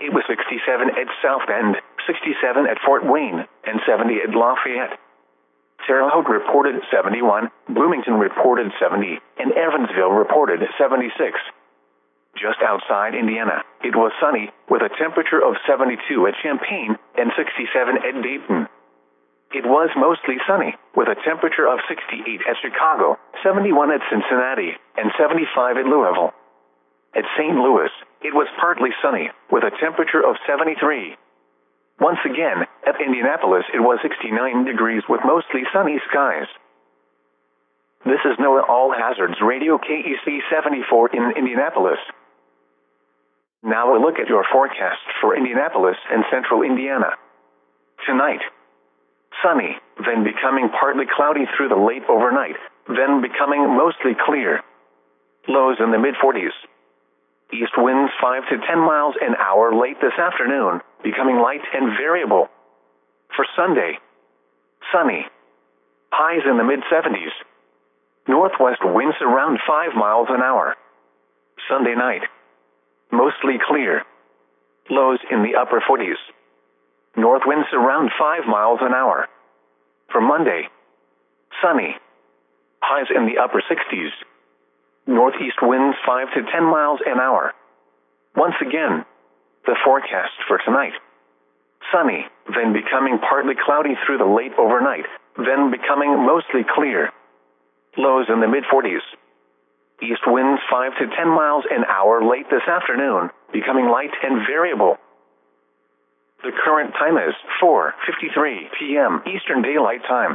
It was 67 at South Bend, 67 at Fort Wayne, and 70 at Lafayette. Terre Haute reported 71, Bloomington reported 70, and Evansville reported 76. Just outside Indiana, it was sunny, with a temperature of 72 at Champaign and 67 at Dayton. It was mostly sunny, with a temperature of 68 at Chicago, 71 at Cincinnati, and 75 at Louisville. At St. Louis, it was partly sunny, with a temperature of 73. Once again, at Indianapolis it was 69 degrees with mostly sunny skies. This is NOAA All Hazards Radio KEC 74 in Indianapolis. Now a look at your forecast for Indianapolis and central Indiana. Tonight, sunny, then becoming partly cloudy through the late overnight, then becoming mostly clear. Lows in the mid-40s. East winds 5 to 10 miles an hour late this afternoon, becoming light and variable. For Sunday, sunny. Highs in the mid-70s. Northwest winds around 5 miles an hour. Sunday night, mostly clear. Lows in the upper 40s. North winds around 5 miles an hour. For Monday, sunny. Highs in the upper 60s. Northeast winds 5 to 10 miles an hour. Once again, the forecast for tonight. Sunny, then becoming partly cloudy through the late overnight, then becoming mostly clear. Lows in the mid-40s. East winds 5 to 10 miles an hour late this afternoon, becoming light and variable. The current time is 4:53 p.m. Eastern Daylight Time.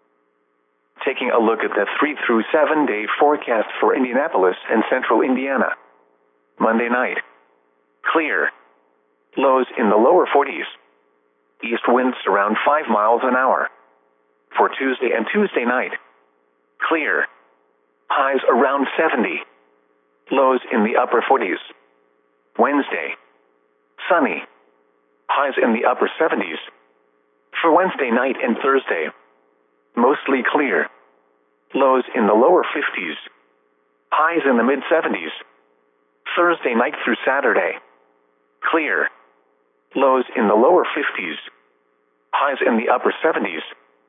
Taking a look at the 3 through 7 day forecast for Indianapolis and central Indiana. Monday night, clear. Lows in the lower 40s. East winds around 5 miles an hour. For Tuesday and Tuesday night, clear. Highs around 70. Lows in the upper 40s. Wednesday, sunny. Highs in the upper 70s. For Wednesday night and Thursday, mostly clear. Lows in the lower 50s. Highs in the mid-70s. Thursday night through Saturday, clear. Lows in the lower 50s. Highs in the upper 70s.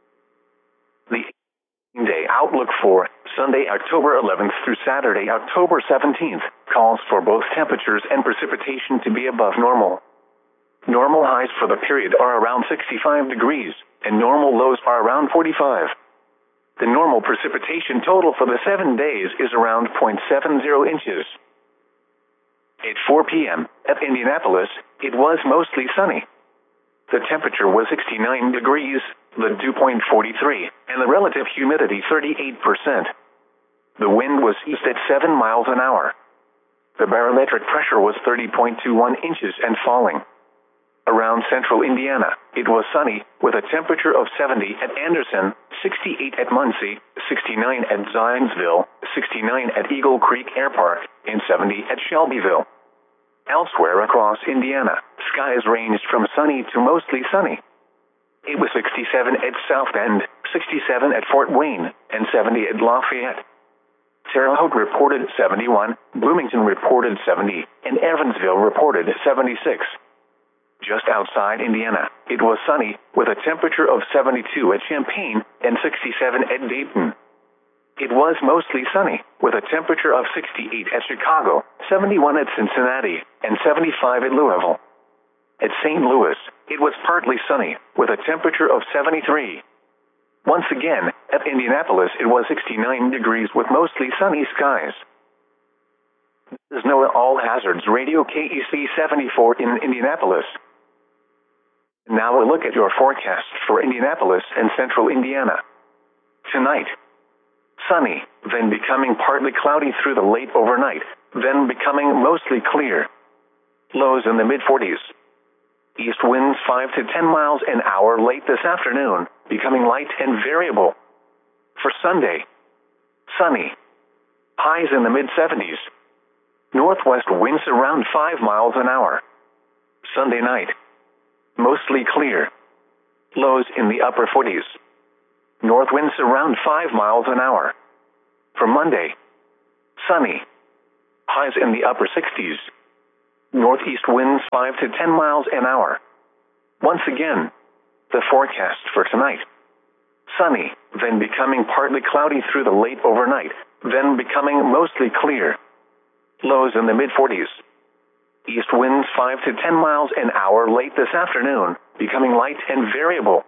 The day outlook for Sunday, October 11th through Saturday, October 17th, calls for both temperatures and precipitation to be above normal. Normal highs for the period are around 65 degrees, and normal lows are around 45. The normal precipitation total for the 7 days is around 0.70 inches. At 4 p.m., at Indianapolis, it was mostly sunny. The temperature was 69 degrees, the dew point 43, and the relative humidity 38%. The wind was east at 7 miles an hour. The barometric pressure was 30.21 inches and falling. Around central Indiana, it was sunny, with a temperature of 70 at Anderson, 68 at Muncie, 69 at Zionsville, 69 at Eagle Creek Air Park, and 70 at Shelbyville. Elsewhere across Indiana, skies ranged from sunny to mostly sunny. It was 67 at South Bend, 67 at Fort Wayne, and 70 at Lafayette. Terre Haute reported 71, Bloomington reported 70, and Evansville reported 76. Just outside Indiana, it was sunny, with a temperature of 72 at Champaign and 67 at Dayton. It was mostly sunny, with a temperature of 68 at Chicago, 71 at Cincinnati, and 75 at Louisville. At St. Louis, it was partly sunny, with a temperature of 73. Once again, at Indianapolis it was 69 degrees with mostly sunny skies. This is NOAA All Hazards Radio KEC 74 in Indianapolis. Now a look at your forecast for Indianapolis and central Indiana. Tonight, sunny, then becoming partly cloudy through the late overnight, then becoming mostly clear. Lows in the mid-40s. East winds 5 to 10 miles an hour late this afternoon, becoming light and variable. For Sunday, sunny. Highs in the mid-70s. Northwest winds around 5 miles an hour. Sunday night, mostly clear. Lows in the upper 40s. North winds around 5 miles an hour. For Monday, sunny. Highs in the upper 60s. Northeast winds 5 to 10 miles an hour. Once again, the forecast for tonight. Sunny, then becoming partly cloudy through the late overnight, then becoming mostly clear. Lows in the mid-40s. East winds 5 to 10 miles an hour late this afternoon, becoming light and variable.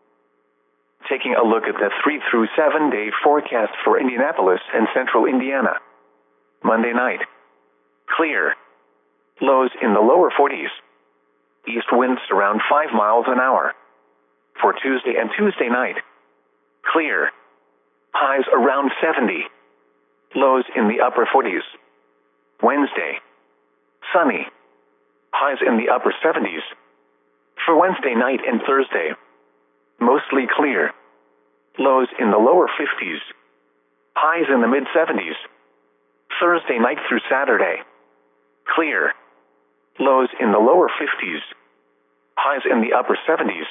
Taking a look at the 3 through 7 day forecast for Indianapolis and central Indiana. Monday night. Clear. Lows in the lower 40s. East winds around 5 miles an hour. For Tuesday and Tuesday night. Clear. Highs around 70. Lows in the upper 40s. Wednesday. Sunny. Highs in the upper 70s. For Wednesday night and Thursday. Mostly clear. Lows in the lower 50s. Highs in the mid-70s. Thursday night through Saturday. Clear. Lows in the lower 50s. Highs in the upper 70s.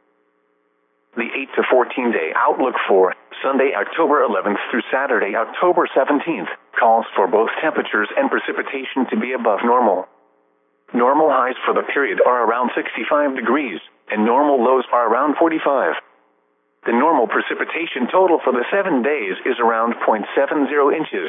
The 8 to 14 day outlook for Sunday, October 11th through Saturday, October 17th, calls for both temperatures and precipitation to be above normal. Normal highs for the period are around 65 degrees, and normal lows are around 45. The normal precipitation total for the 7 days is around 0.70 inches.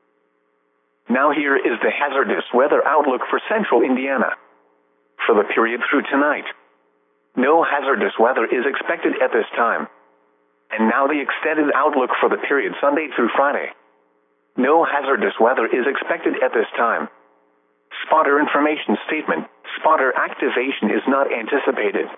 Now here is the hazardous weather outlook for central Indiana. For the period through tonight, no hazardous weather is expected at this time. And now the extended outlook for the period Sunday through Friday. No hazardous weather is expected at this time. Spotter information statement. Spotter activation is not anticipated.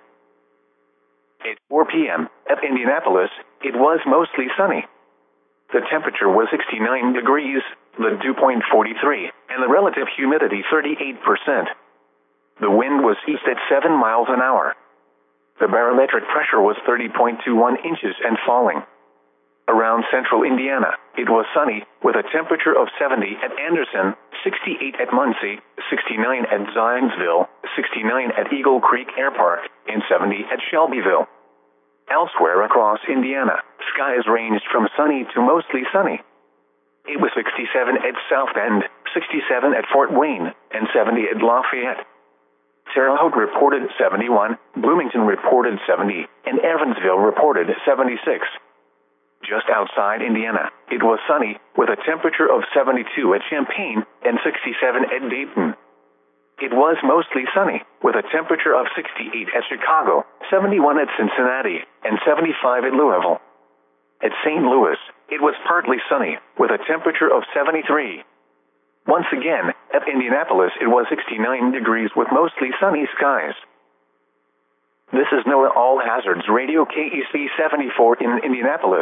At 4 p.m. at Indianapolis, it was mostly sunny. The temperature was 69 degrees, the dew point 43, and the relative humidity 38%. The wind was east at 7 miles an hour. The barometric pressure was 30.21 inches and falling. Around central Indiana, it was sunny, with a temperature of 70 at Anderson, 68 at Muncie, 69 at Zionsville, 69 at Eagle Creek Air Park, and 70 at Shelbyville. Elsewhere across Indiana, skies ranged from sunny to mostly sunny. It was 67 at South Bend, 67 at Fort Wayne, and 70 at Lafayette. Terre Haute reported 71, Bloomington reported 70, and Evansville reported 76. Just outside Indiana, it was sunny, with a temperature of 72 at Champaign and 67 at Dayton. It was mostly sunny, with a temperature of 68 at Chicago, 71 at Cincinnati, and 75 at Louisville. At St. Louis, it was partly sunny, with a temperature of 73. Once again, at Indianapolis it was 69 degrees with mostly sunny skies. This is NOAA All Hazards Radio KEC 74 in Indianapolis.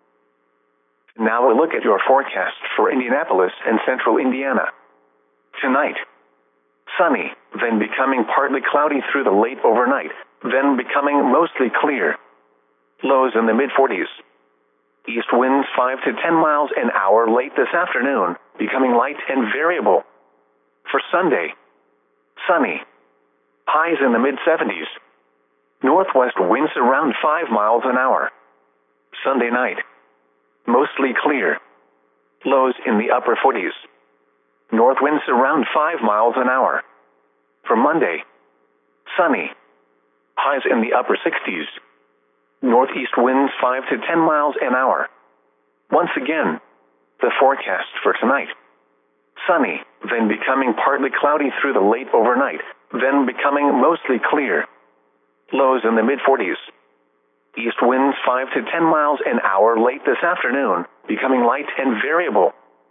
Now a look at your forecast for Indianapolis and central Indiana. Tonight, sunny, then becoming partly cloudy through the late overnight, then becoming mostly clear. Lows in the mid-40s. East winds 5 to 10 miles an hour late this afternoon, becoming light and variable. For Sunday, sunny. Highs in the mid-70s. Northwest winds around 5 miles an hour. Sunday night, mostly clear. Lows in the upper 40s. North winds around 5 miles an hour. For Monday, sunny. Highs in the upper 60s. Northeast winds 5 to 10 miles an hour. Once again, the forecast for tonight. Sunny, then becoming partly cloudy through the late overnight, then becoming mostly clear. Lows in the mid-40s. East winds 5 to 10 miles an hour late this afternoon, becoming light and variable.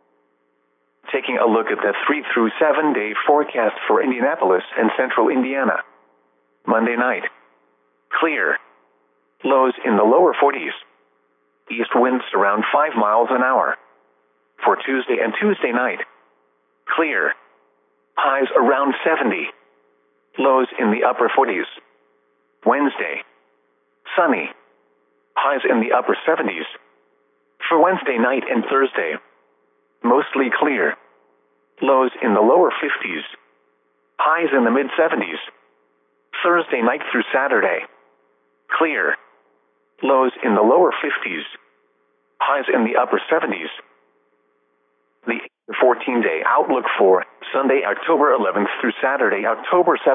Taking a look at the 3 through 7 day forecast for Indianapolis and central Indiana. Monday night. Clear. Lows in the lower 40s. East winds around 5 miles an hour. For Tuesday and Tuesday night. Clear. Highs around 70. Lows in the upper 40s. Wednesday. Sunny. Highs in the upper 70s. For Wednesday night and Thursday. Mostly clear. Lows in the lower 50s. Highs in the mid-70s. Thursday night through Saturday. Clear. Lows in the lower 50s. Highs in the upper 70s. The The 14-day outlook for Sunday, October 11th through Saturday, October 7th.